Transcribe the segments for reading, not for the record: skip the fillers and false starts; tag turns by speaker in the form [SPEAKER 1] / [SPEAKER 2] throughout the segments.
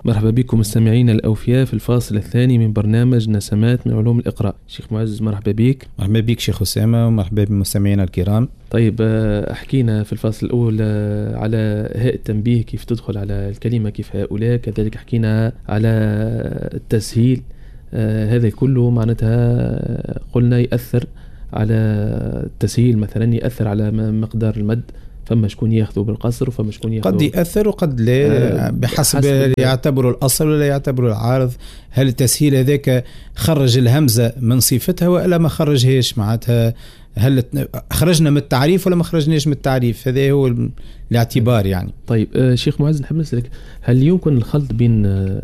[SPEAKER 1] مرحبا بكم مستمعينا الأوفياء في الفاصل الثاني من برنامج نسمات من علوم الإقراء. شيخ معزز مرحبا بك.
[SPEAKER 2] مرحبا بك شيخ أسامة ومرحبا بمستمعينا الكرام.
[SPEAKER 1] طيب حكينا في الفاصل الأول على هاء التنبيه كيف تدخل على الكلمة كيف هؤلاء، كذلك حكينا على التسهيل. هذا كله معناتها قلنا يأثر على التسهيل، مثلا يأثر على مقدار المد، فما شكون ياخذوا بالقصر وفما شكون ياخذوا
[SPEAKER 2] قد يأثر وقد لا بحسب يعتبروا الأصل ولا يعتبروا العارض. هل التسهيل هذاك خرج الهمزة من صفتها ولا ما خرجهاش؟ معناتها هل خرجنا من التعريف ولا ما خرجناش من التعريف؟ هذا هو الاعتبار يعني.
[SPEAKER 1] طيب شيخ معز، نحب نسألك هل يمكن الخلط بين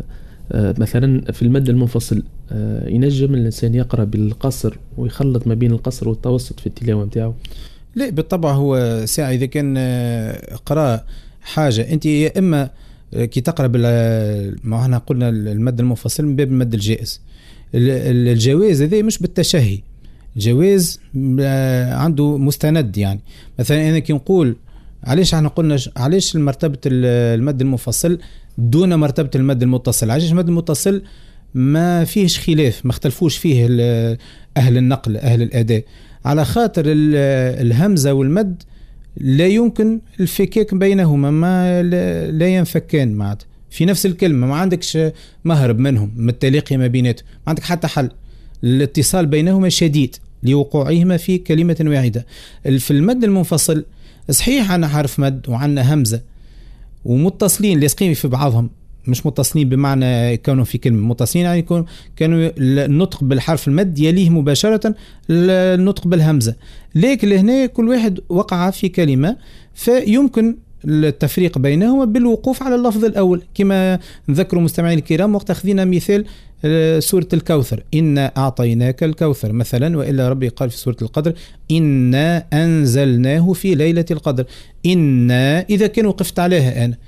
[SPEAKER 1] مثلا في المد المنفصل ينجم الإنسان يقرأ بالقصر ويخلط ما بين القصر والتوسط في التلاوة متاعه؟
[SPEAKER 2] لا بالطبع، هو ساعة إذا كان قراء حاجة أنت يا إما كي تقرأ ما احنا قلنا المد المنفصل من باب المد الجائز. الجواز هذا مش بالتشهي، الجواز عنده مستند. يعني مثلا أنا كي نقول علاش احنا قلنا علاش مرتبة المد المنفصل دون مرتبة المد المتصل؟ علاش المد المتصل ما فيهش خلاف، ما اختلفوش فيه أهل النقل أهل الأداء، على خاطر الهمزة والمد لا يمكن الفكاك بينهما، ما لا ينفكان معد في نفس الكلمة، ما عندكش مهرب منهم من التلاقي ما بيناتهم، ما عندك حتى حل. الاتصال بينهما شديد لوقوعهما في كلمة واحدة. في المد المنفصل صحيح عنا حرف مد وعنا همزة ومتصلين لاصقين في بعضهم، مش متصلين بمعنى كانوا في كلمة، متصلين يعني كانوا النطق بالحرف المد يليه مباشرة النطق بالهمزة، لكن هنا كل واحد وقع في كلمة فيمكن التفريق بينهما بالوقوف على اللفظ الأول. كما نذكروا مستمعين الكرام وقت أخذنا مثال سورة الكوثر، إنا أعطيناك الكوثر مثلا، وإلا ربي قال في سورة القدر إنا أنزلناه في ليلة القدر. إنا إذا كان وقفت عليها أنا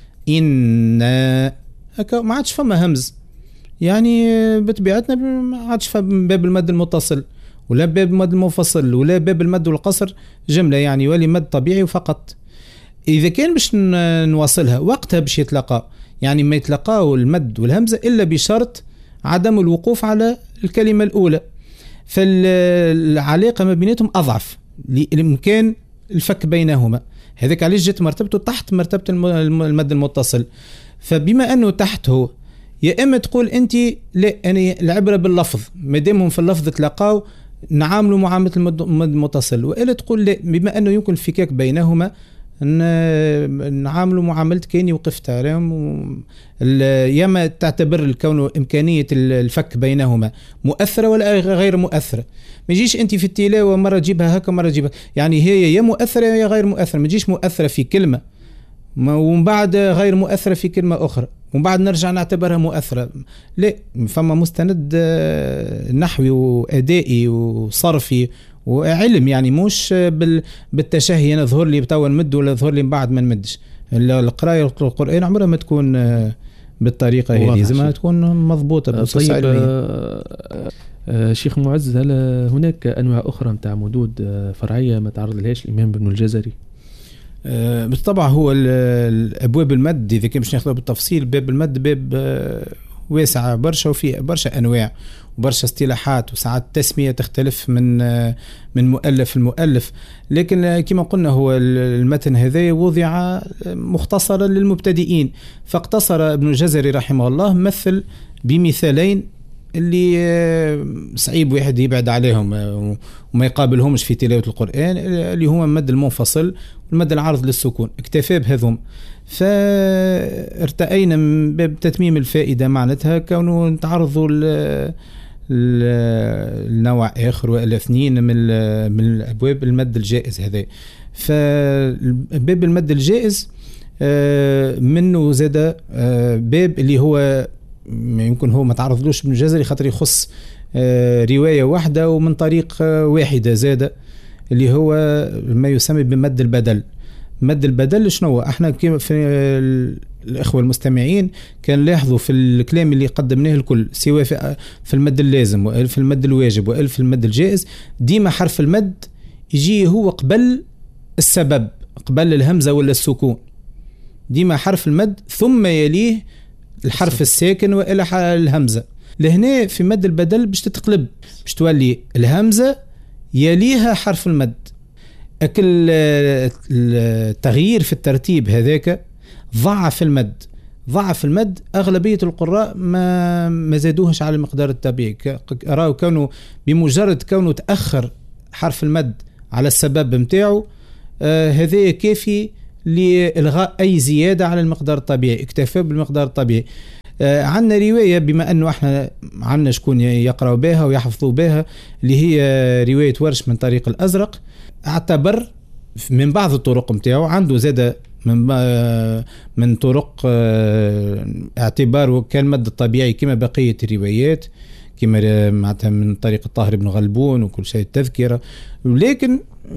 [SPEAKER 2] إنا ما عادش فما همز، يعني بطبيعتنا ما عادش فما باب المد المتصل ولا باب المد المنفصل ولا باب المد والقصر جملة، يعني ولي مد طبيعي فقط. إذا كان باش نواصلها وقتها باش يتلقى، يعني ما يتلقاو المد والهمزة إلا بشرط عدم الوقوف على الكلمة الأولى، فالعلاقة ما بيناتهم أضعف لإمكان الفك بينهما. هذاك علاش جت مرتبته تحت مرتبة المد المتصل. فبما أنه تحته يا إما تقول أنت لا، أنا العبرة باللفظ، ما دامهم في اللفظ تلاقاو نعاملوا معاملة المد المتصل، وإلا تقول لا، بما أنه يمكن الفكاك بينهما نعاملوا معاملة كأني وقفت عليهم. ياما تعتبر الكون إمكانية الفك بينهما مؤثرة ولا غير مؤثرة. ما يجيش أنت في التلاوة مرة تجيبها هكا مرة تجيبها، يعني هي يا مؤثرة يا غير مؤثرة، ما تجيش مؤثرة في كلمة ومن بعد غير مؤثرة في كلمة أخرى ومن بعد نرجع نعتبرها مؤثرة. لا، فما مستند نحوي وأدائي وصرفي وعلم، يعني مش بالتشهي أنا ظهر لي بتوا نمد ولا ظهر لي من بعد ما نمدش. القراءة القرآن عمرها ما تكون بالطريقة هذه، لازم تكون مضبوطة بصوص علمية.
[SPEAKER 1] شيخ معزز، هل هناك أنواع أخرى متاع مدود فرعية ما تعرض لهاش الإمام ابن الجزري؟
[SPEAKER 2] بالطبع هو الأبواب المد إذا كان باش ناخذها بالتفصيل، باب المد باب واسع برشا وفيه برشا أنواع وبرشا اصطلاحات، وساعات التسمية تختلف من مؤلف المؤلف، لكن كما قلنا هو المتن هذا وضع مختصرا للمبتدئين، فاقتصر ابن الجزري رحمه الله مثل بمثالين اللي صعيب واحد يبعد عليهم وما يقابلهمش في تلاوة القرآن، اللي هما المد المنفصل والمد العارض للسكون، اكتفى بهذهم. فارتأينا بتتميم الفائدة معناتها كونه نتعرضوا النوع آخر وإلا اثنين من أبواب المد الجائز هذا. فباب المد الجائز منه زاد باب اللي هو يمكن هو ما تعرضلوش ابن الجزري خاطر يخص رواية واحدة ومن طريق واحدة زاد، اللي هو ما يسمى بمد البدل. مد البدل شنو؟ احنا كيما في الإخوة المستمعين كان لاحظوا في الكلام اللي قدمناه الكل، سواء في المد اللازم وإلا في المد الواجب وإلا في المد الجائز، ديما حرف المد يجي هو قبل السبب، قبل الهمزة ولا السكون، ديما حرف المد ثم يليه الحرف الساكن وإلى الهمزة. لهنا في مد البدل باش تتقلب، باش تولي الهمزة يليها حرف المد. أكل التغيير في الترتيب هذاك ضعف المد. أغلبية القراء ما زادوهش على المقدار الطبيعي، راهو كونه بمجرد كونه تأخر حرف المد على السبب متاعه هذا كافي لإلغاء أي زيادة على المقدار الطبيعي، اكتفى بالمقدار الطبيعي. عندنا رواية بما أنه احنا عندنا شكون يقرأوا بها ويحفظوا بها، اللي هي رواية ورش من طريق الأزرق. اعتبر من بعض الطرق متاعه عنده زادة من طرق اعتباره كان مد الطبيعي كما بقية الروايات، كما معناتها من طريق الطاهر بن غلبون وكل شيء التذكرة. ولكن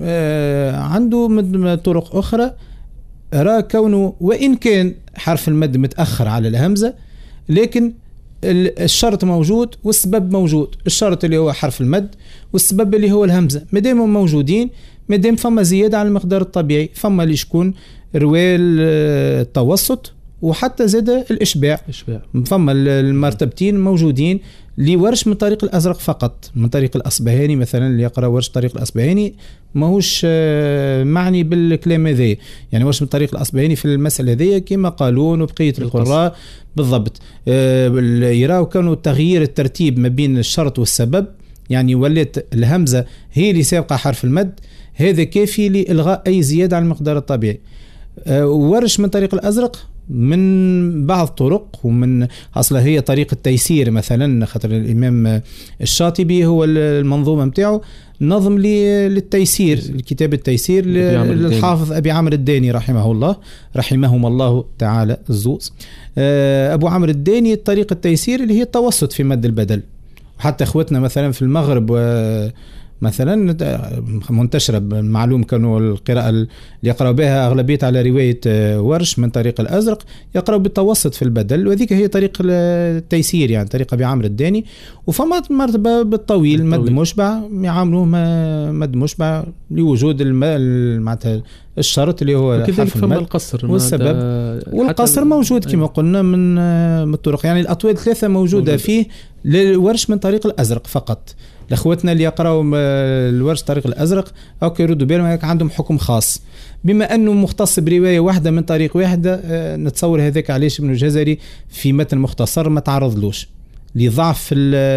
[SPEAKER 2] عنده من طرق أخرى رأى كونه وإن كان حرف المد متأخر على الهمزة لكن الشرط موجود والسبب موجود. الشرط اللي هو حرف المد والسبب اللي هو الهمزة مادام موجودين، مادام فما زيادة على المقدار الطبيعي، فما اللي شكون رواه التوسط وحتى زاد الإشباع. فما المرتبتين موجودين لورش من طريق الأزرق فقط. من طريق الأصبهاني مثلا اللي يقرأ ورش طريق الأصبهاني ماهوش معني بالكلام هذا، يعني ورش من طريق الأصبهاني في المسألة هذه كما قالون وبقية القراء بالضبط يراو كانوا تغيير الترتيب ما بين الشرط والسبب، يعني ولت الهمزة هي اللي سابقة حرف المد، هذا كافي لإلغاء أي زيادة على المقدار الطبيعي. ورش من طريق الأزرق من بعض طرق، ومن أصلا هي طريقة التيسير مثلا، خاطر الإمام الشاطبي هو المنظومة متاعه نظم للتيسير، الكتاب التيسير للحافظ أبي عمرو الداني رحمهم الله تعالى الزوز. أبو عمرو الداني طريقة التيسير اللي هي التوسط في مد البدل. حتى اخوتنا مثلا في المغرب مثلا منتشرة معلوم كانوا القراءة اللي يقرأوا بها أغلبية على رواية ورش من طريق الأزرق يقرأوا بالتوسط في البدل، وذيك هي طريقة التيسير يعني طريقة بعمر الداني. وفما مرتبة بالطويل مد مشبع يعاملوه مد مشبع لوجود معناتها الشرط اللي هو حرف المد
[SPEAKER 1] القصر
[SPEAKER 2] والسبب، والقصر موجود كما قلنا من الطرق، يعني الأطوال 3 موجودة فيه للورش من طريق الأزرق فقط. لأخوتنا اللي يقرأوا الورش طريق الأزرق أو كيردوا بالهم عندهم حكم خاص، بما أنه مختص برواية واحدة من طريق واحدة نتصور هذاك علاش ابن الجزري في متن مختصر ما تعرضلوش لضعف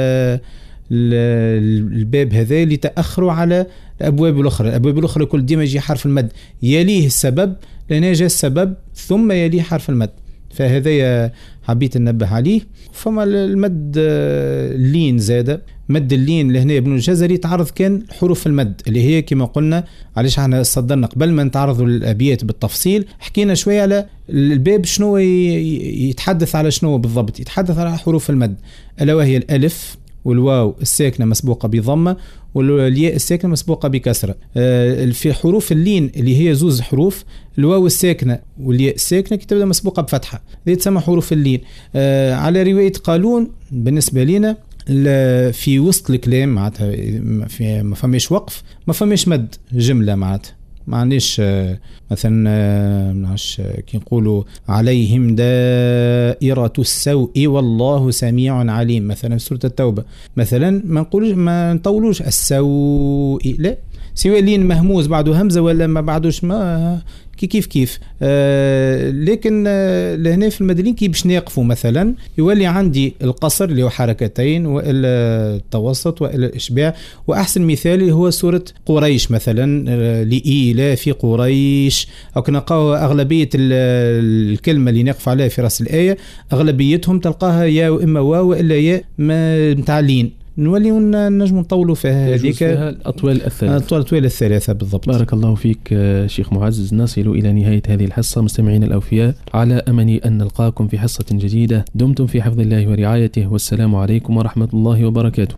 [SPEAKER 2] الباب هذا لتأخروا على الأبواب الأخرى كل ديما يجي حرف المد يليه السبب، لأن جاء السبب ثم يليه حرف المد، فهذا حبيت ننبه عليه. فما المد اللين زاد مد اللين لهنا ابن الجزري تعرض كان حروف المد اللي هي كما قلنا، علاش احنا صدرنا قبل ما نتعرضوا للأبيات بالتفصيل حكينا شوية على الباب شنو يتحدث على شنو بالضبط، يتحدث على حروف المد ألا وهي الألف والواو الساكنة مسبوقة بضمة والياء الساكنة مسبوقة بكسرة. في حروف اللين اللي هي زوز حروف، الواو الساكنة والياء الساكنة كتبدا مسبوقة بفتحة، هذه تسمى حروف اللين. على رواية قالون بالنسبة لنا في وسط الكلام معناتها ما فماش وقف ما فماش مد جملة، معناتها ما عنديش مثلا نعش كي نقولوا عليهم دائرة السوء والله سميع عليم مثلا سورة التوبة مثلا ما نطولوش السوء، لا سواء لين مهموز بعده همزة ولا ما بعدوش ما كيف لكن لهنا في المدلين كي باش نقفوا مثلا يولي عندي القصر اللي هو حركتين والا التوسط والا الاشباع. واحسن مثال هو سوره قريش مثلا لإيلا في قريش، او كنلقاو اغلبيه الكلمه اللي نقف عليها في راس الايه اغلبيتهم تلقاها يا واما واو والا ياء متعلين، نولي نجم نطولوا فيها هذيك
[SPEAKER 1] الأطوال
[SPEAKER 2] الثلاثة بالضبط.
[SPEAKER 1] بارك الله فيك شيخ معزز. نصل إلى نهاية هذه الحصة مستمعين الأوفياء، على أمل أن نلقاكم في حصة جديدة. دمتم في حفظ الله ورعايته، والسلام عليكم ورحمة الله وبركاته.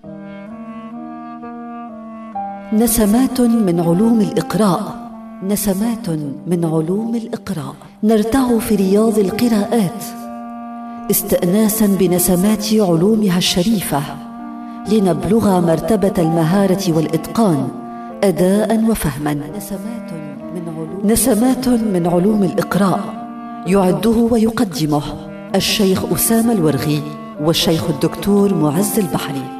[SPEAKER 3] نسمات من علوم الإقراء، نسمات من علوم الإقراء، نرتع في رياض القراءات استئناسا بنسمات علومها الشريفة لنبلغ مرتبة المهارة والإتقان أداء وفهما. نسمات من علوم الإقراء، يعده ويقدمه الشيخ أسامة الورغي والشيخ الدكتور معز البحري.